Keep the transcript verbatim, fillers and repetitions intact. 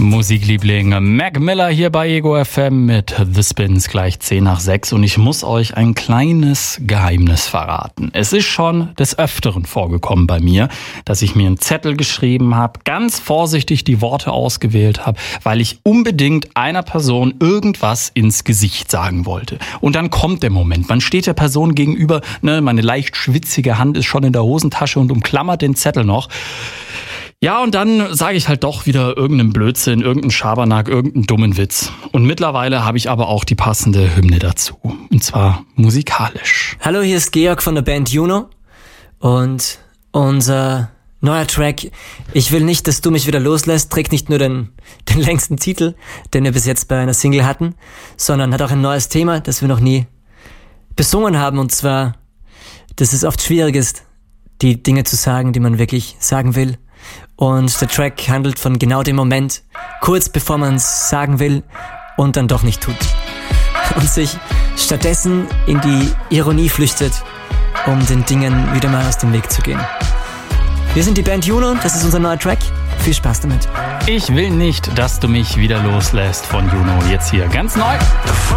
Musikliebling Mac Miller hier bei Ego F M mit The Spins gleich zehn nach sechs und ich muss euch ein kleines Geheimnis verraten. Es ist schon des Öfteren vorgekommen bei mir, dass ich mir einen Zettel geschrieben habe, ganz vorsichtig die Worte ausgewählt habe, weil ich unbedingt einer Person irgendwas ins Gesicht sagen wollte. Und dann kommt der Moment, man steht der Person gegenüber, ne, meine leicht schwitzige Hand ist schon in der Hosentasche und umklammert den Zettel noch. Ja, und dann sage ich halt doch wieder irgendeinen Blödsinn, irgendeinen Schabernack, irgendeinen dummen Witz. Und mittlerweile habe ich aber auch die passende Hymne dazu. Und zwar musikalisch. Hallo, hier ist Georg von der Band Juno. Und unser neuer Track, Ich will nicht, dass du mich wieder loslässt, trägt nicht nur den, den längsten Titel, den wir bis jetzt bei einer Single hatten, sondern hat auch ein neues Thema, das wir noch nie besungen haben. Und zwar, dass es oft schwierig ist, die Dinge zu sagen, die man wirklich sagen will. Und der Track handelt von genau dem Moment, kurz bevor man es sagen will und dann doch nicht tut. Und sich stattdessen in die Ironie flüchtet, um den Dingen wieder mal aus dem Weg zu gehen. Wir sind die Band Juno, das ist unser neuer Track. Viel Spaß damit. Ich will nicht, dass du mich wieder loslässt von Juno. Jetzt hier ganz neu.